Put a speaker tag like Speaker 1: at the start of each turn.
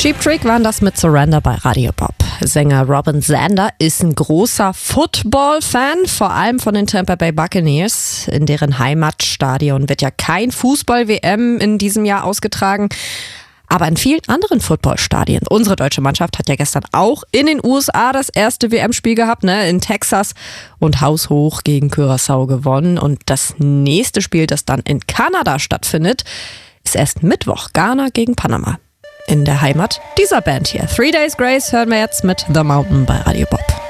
Speaker 1: Cheap Trick waren das mit Surrender bei Radio Bob. Sänger Robin Zander ist ein großer Football-Fan, vor allem von den Tampa Bay Buccaneers. In deren Heimatstadion wird ja kein Fußball-WM in diesem Jahr ausgetragen, aber in vielen anderen Footballstadien. Unsere deutsche Mannschaft hat ja gestern auch in den USA das erste WM-Spiel gehabt, in Texas, und haushoch gegen Curaçao gewonnen. Und das nächste Spiel, das dann in Kanada stattfindet, ist erst Mittwoch, Ghana gegen Panama. In der Heimat dieser Band hier. 3 Days Grace hören wir jetzt mit The Mountain bei Radio Bob.